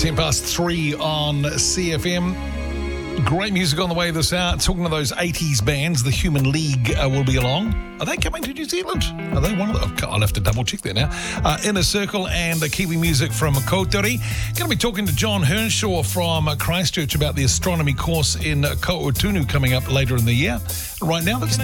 10 past 3 on CFM. Great music on the way this hour. Talking to those 80s bands, the Human League will be along. Are they coming to New Zealand? Are they one of them? I'll have to double check that now. Inner Circle and Kiwi music from Kōturi. Going to be talking to John Hernshaw from Christchurch about the astronomy course in Ko'otunu coming up later in the year. Right now, let's